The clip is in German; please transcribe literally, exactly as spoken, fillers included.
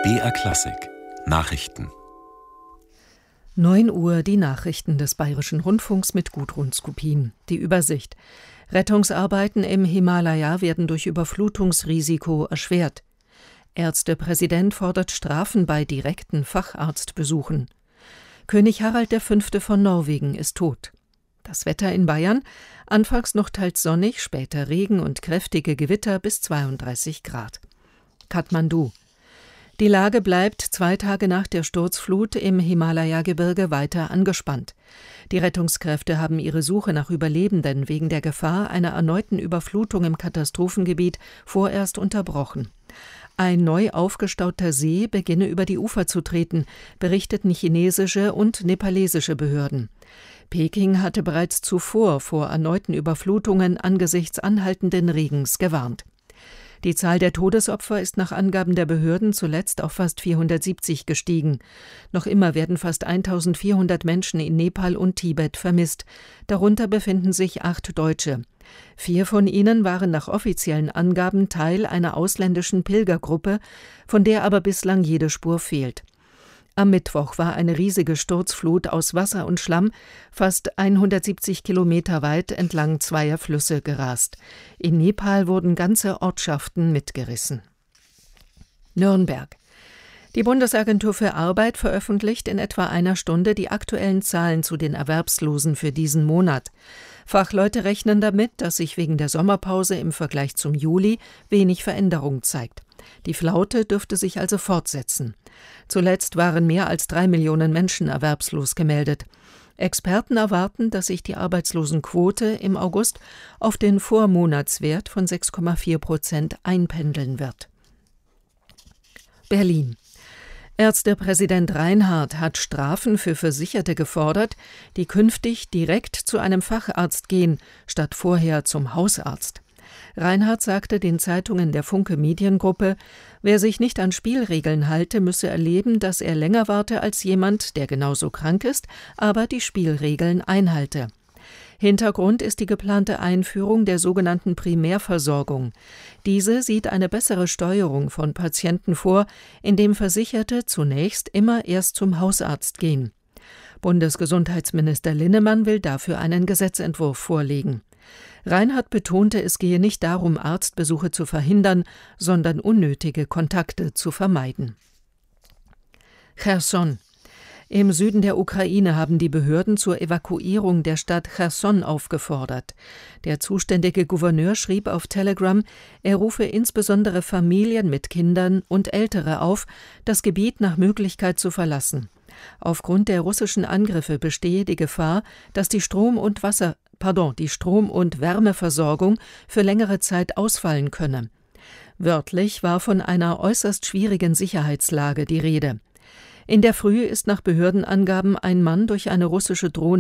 B R Klassik Nachrichten. neun Uhr, die Nachrichten des Bayerischen Rundfunks mit Gudrun Skupin. Die Übersicht. Rettungsarbeiten im Himalaya werden durch Überflutungsrisiko erschwert. Ärztepräsident fordert Strafen bei direkten Facharztbesuchen. König Harald der Fünfte von Norwegen ist tot. Das Wetter in Bayern: anfangs noch teils sonnig, später Regen und kräftige Gewitter bis zweiunddreißig Grad. Kathmandu. Die Lage bleibt zwei Tage nach der Sturzflut im Himalaya-Gebirge weiter angespannt. Die Rettungskräfte haben ihre Suche nach Überlebenden wegen der Gefahr einer erneuten Überflutung im Katastrophengebiet vorerst unterbrochen. Ein neu aufgestauter See beginne über die Ufer zu treten, berichteten chinesische und nepalesische Behörden. Peking hatte bereits zuvor vor erneuten Überflutungen angesichts anhaltenden Regens gewarnt. Die Zahl der Todesopfer ist nach Angaben der Behörden zuletzt auf fast vierhundertsiebzig gestiegen. Noch immer werden fast eintausendvierhundert Menschen in Nepal und Tibet vermisst. Darunter befinden sich acht Deutsche. Vier von ihnen waren nach offiziellen Angaben Teil einer ausländischen Pilgergruppe, von der aber bislang jede Spur fehlt. Am Mittwoch war eine riesige Sturzflut aus Wasser und Schlamm fast hundertsiebzig Kilometer weit entlang zweier Flüsse gerast. In Nepal wurden ganze Ortschaften mitgerissen. Nürnberg. Die Bundesagentur für Arbeit veröffentlicht in etwa einer Stunde die aktuellen Zahlen zu den Erwerbslosen für diesen Monat. Fachleute rechnen damit, dass sich wegen der Sommerpause im Vergleich zum Juli wenig Veränderung zeigt. Die Flaute dürfte sich also fortsetzen. Zuletzt waren mehr als drei Millionen Menschen erwerbslos gemeldet. Experten erwarten, dass sich die Arbeitslosenquote im August auf den Vormonatswert von sechs Komma vier Prozent einpendeln wird. Berlin. Ärztepräsident Reinhardt hat Strafen für Versicherte gefordert, die künftig direkt zu einem Facharzt gehen, statt vorher zum Hausarzt. Reinhardt sagte den Zeitungen der Funke Mediengruppe, wer sich nicht an Spielregeln halte, müsse erleben, dass er länger warte als jemand, der genauso krank ist, aber die Spielregeln einhalte. Hintergrund ist die geplante Einführung der sogenannten Primärversorgung. Diese sieht eine bessere Steuerung von Patienten vor, indem Versicherte zunächst immer erst zum Hausarzt gehen. Bundesgesundheitsminister Linnemann will dafür einen Gesetzentwurf vorlegen. Reinhardt betonte, es gehe nicht darum, Arztbesuche zu verhindern, sondern unnötige Kontakte zu vermeiden. Cherson. Im Süden der Ukraine haben die Behörden zur Evakuierung der Stadt Cherson aufgefordert. Der zuständige Gouverneur schrieb auf Telegram, er rufe insbesondere Familien mit Kindern und Ältere auf, das Gebiet nach Möglichkeit zu verlassen. Aufgrund der russischen Angriffe bestehe die Gefahr, dass die Strom- und Wasser, pardon, die Strom- und Wärmeversorgung für längere Zeit ausfallen könne. Wörtlich war von einer äußerst schwierigen Sicherheitslage die Rede. In der Früh ist nach Behördenangaben ein Mann durch eine russische Drohne